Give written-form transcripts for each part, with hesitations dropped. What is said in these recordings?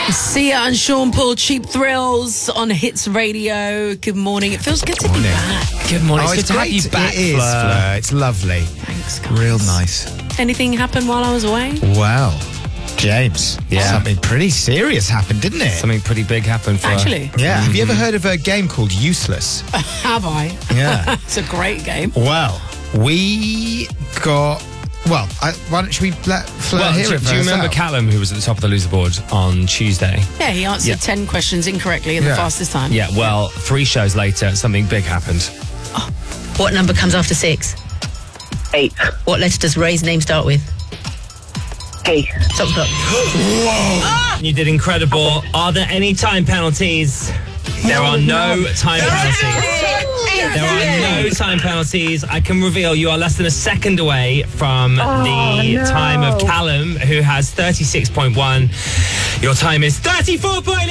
Sia and Sean Paul, Cheap Thrills on Hits Radio. Good morning. It feels good to be back. Good morning. Oh, it's good to have great. you back, It is, Fleur. It's lovely. Thanks, guys. Real nice. Anything happen while I was away? Wow. James, something pretty serious happened, didn't it? Something pretty big happened for Actually, Yeah. Have you ever heard of a game called Useless? have I? Yeah. It's a great game. Well, we got... Well, why don't we let Fleur Well, hear do it for you remember herself? Callum, who was at the top of the loser board on Tuesday? Yeah, he answered 10 questions incorrectly in the fastest time. Yeah, well, 3 shows later, something big happened. What number comes after 6? 8. What letter does Ray's name start with? K. Stop the clock. You did incredible. Are there any time penalties? There are no time penalties. There are no time penalties. I can reveal you are less than a second away from the time of Callum, who has 36.1. Your time is 34.8. Oh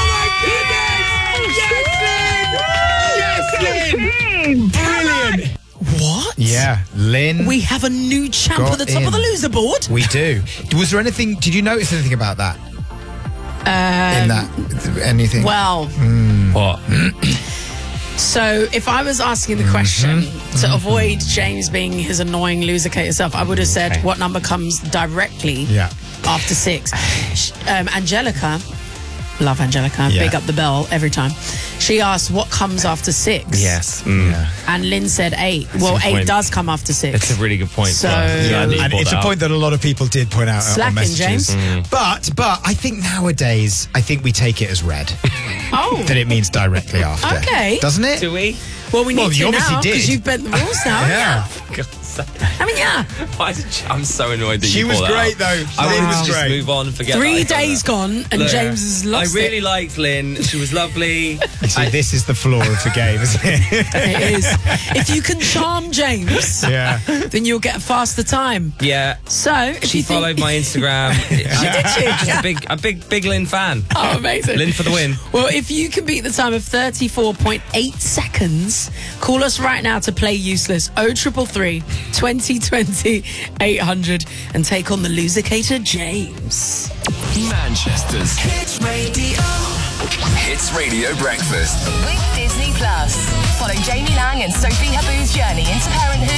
my goodness! Yes, Lynn! Brilliant! What? Yeah, Lynn. We have a new champ Got at the top in. of the loser board. We do. Was there anything... Did you notice anything about that? In that... Anything? Well, What? so if I was asking the question to avoid James being his annoying loser-cator self, I would have said what number comes directly after 6. Angelica, love Angelica, big up the bell every time. She asked what comes after 6. Yes. And Lynn said 8. Well, a good 8 point. does come after 6. It's a really good point. So- Yeah, and it's a point that a lot of people did point out on Slacking, messages. James. But I think nowadays, I think we take it as read. Oh, That it means directly after. Okay. Doesn't it? Do we? well, we need Well, to you obviously now because did. you've bent the rules now. Yeah. I mean, yeah. I'm so annoyed that She you was brought that great, up. though. I Lynn wanted was to just great. move on and forget 3 that I done days that. gone and Look, James has lost I really liked Lynn. She was lovely. You see, this is the floor of the game, isn't it? It is. If you can charm James, Yeah. then you'll get a faster time. Yeah. So, if She you think... followed my Instagram. I'm a big Lynn fan. Oh, amazing. Lynn for the win. Well, if you can beat the time of 34.8 seconds, call us right now to play Useless 0333 2020 800 and take on the loser-cator James. Manchester's Hits Radio. Hits Radio Breakfast. With Disney Plus. Follow Jamie Lang and Sophie Haboo's journey into parenthood